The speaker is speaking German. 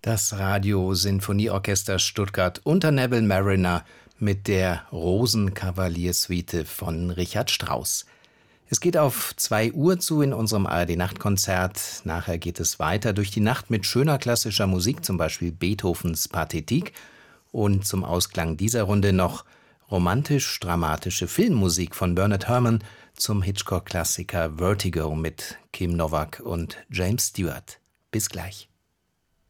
Das Radio-Sinfonieorchester Stuttgart unter Neville Marriner mit der Rosenkavaliersuite von Richard Strauss. Es geht auf 2 Uhr zu in unserem ARD-Nachtkonzert. Nachher geht es weiter durch die Nacht mit schöner klassischer Musik, zum Beispiel Beethovens Pathetik. Und zum Ausklang dieser Runde noch romantisch-dramatische Filmmusik von Bernard Herrmann zum Hitchcock-Klassiker Vertigo mit Kim Novak und James Stewart. Bis gleich.